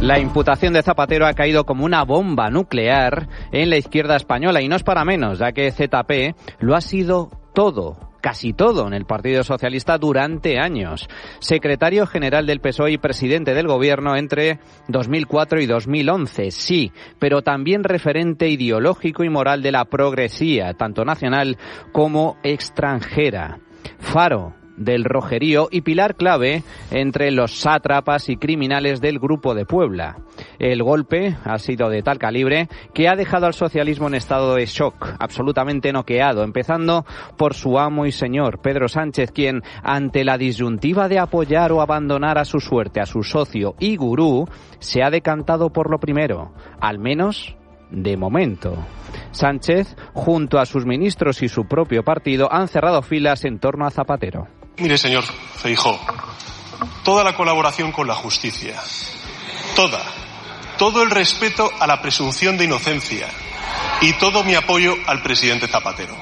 La imputación de Zapatero ha caído como una bomba nuclear en la izquierda española y no es para menos, ya que ZP lo ha sido todo, casi todo en el Partido Socialista durante años. Secretario general del PSOE y presidente del gobierno entre 2004 y 2011, sí, pero también referente ideológico y moral de la progresía, tanto nacional como extranjera. Faro del Rojerío y pilar clave entre los sátrapas y criminales del Grupo de Puebla. El golpe ha sido de tal calibre que ha dejado al socialismo en estado de shock, absolutamente noqueado, empezando por su amo y señor, Pedro Sánchez, quien, ante la disyuntiva de apoyar o abandonar a su suerte a su socio y gurú, se ha decantado por lo primero, al menos de momento. Sánchez, junto a sus ministros y su propio partido, han cerrado filas en torno a Zapatero. Mire, señor Feijóo, toda la colaboración con la justicia, todo el respeto a la presunción de inocencia y todo mi apoyo al presidente Zapatero.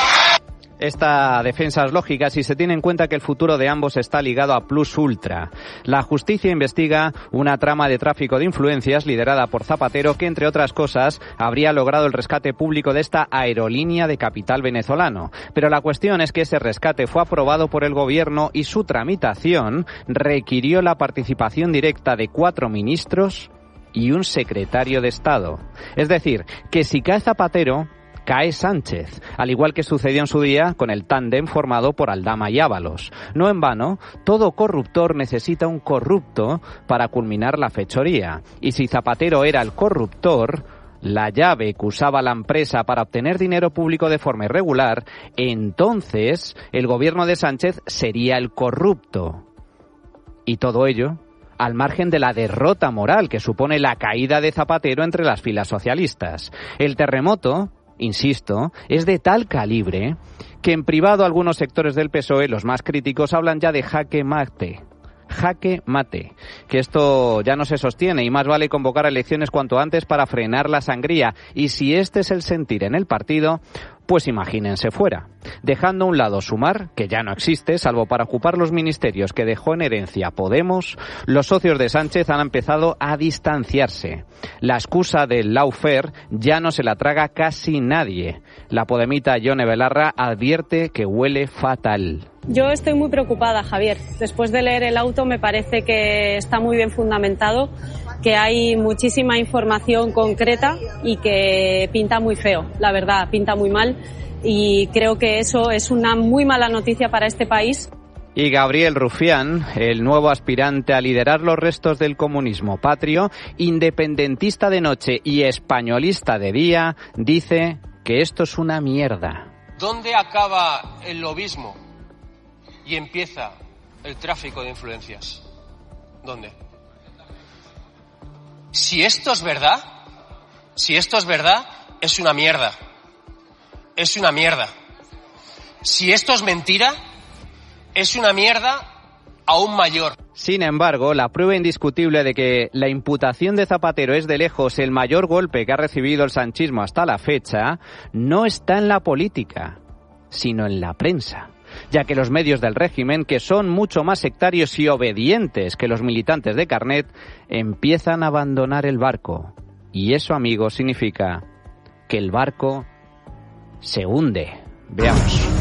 Esta defensa es lógica si se tiene en cuenta que el futuro de ambos está ligado a Plus Ultra. La justicia investiga una trama de tráfico de influencias liderada por Zapatero que, entre otras cosas, habría logrado el rescate público de esta aerolínea de capital venezolano. Pero la cuestión es que ese rescate fue aprobado por el gobierno y su tramitación requirió la participación directa de 4 ministros y un secretario de Estado. Es decir, que si cae Zapatero, cae Sánchez, al igual que sucedió en su día con el tándem formado por Aldama y Ábalos. No en vano, todo corruptor necesita un corrupto para culminar la fechoría. Y si Zapatero era el corruptor, la llave que usaba la empresa para obtener dinero público de forma irregular, entonces el gobierno de Sánchez sería el corrupto. Y todo ello al margen de la derrota moral que supone la caída de Zapatero entre las filas socialistas. El terremoto, insisto, es de tal calibre que en privado algunos sectores del PSOE, los más críticos, hablan ya de jaque mate. Jaque mate, que esto ya no se sostiene y más vale convocar elecciones cuanto antes para frenar la sangría. Y si este es el sentir en el partido, pues imagínense fuera, dejando a un lado Sumar, que ya no existe, salvo para ocupar los ministerios que dejó en herencia Podemos. Los socios de Sánchez han empezado a distanciarse. La excusa del lawfare ya no se la traga casi nadie. La podemita Yone Belarra advierte que huele fatal. Yo estoy muy preocupada, Javier. Después de leer el auto me parece que está muy bien fundamentado, que hay muchísima información concreta y que pinta muy feo, la verdad, pinta muy mal y creo que eso es una muy mala noticia para este país. Y Gabriel Rufián, el nuevo aspirante a liderar los restos del comunismo patrio, independentista de noche y españolista de día, dice que esto es una mierda. ¿Dónde acaba el lobismo y empieza el tráfico de influencias? ¿Dónde? Si esto es verdad, es una mierda. Es una mierda. Si esto es mentira, es una mierda aún mayor. Sin embargo, la prueba indiscutible de que la imputación de Zapatero es de lejos el mayor golpe que ha recibido el sanchismo hasta la fecha, no está en la política, sino en la prensa, ya que los medios del régimen, que son mucho más sectarios y obedientes que los militantes de carnet, empiezan a abandonar el barco. Y eso, amigos, significa que el barco se hunde. Veamos.